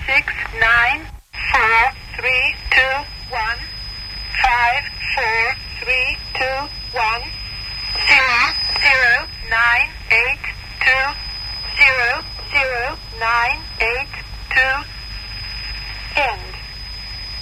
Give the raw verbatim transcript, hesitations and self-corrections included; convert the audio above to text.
six nine four three two one five four three two one zero zero nine eight two zero zero nine eight two end.